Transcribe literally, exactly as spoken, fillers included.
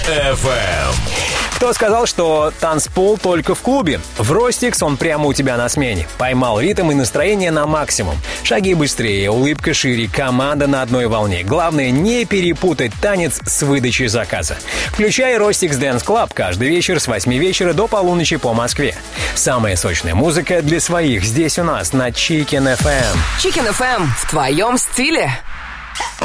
эф эм. Кто сказал, что танцпол только в клубе? В Ростикс он прямо у тебя на смене. Поймал ритм и настроение на максимум. Шаги быстрее, улыбка шире, команда на одной волне. Главное, не перепутать танец с выдачей заказа. Включай Ростикс Dance Club каждый вечер с восьми вечера до полуночи по Москве. Самая сочная музыка для своих здесь у нас на Chicken эф эм. Chicken эф эм в твоем стиле.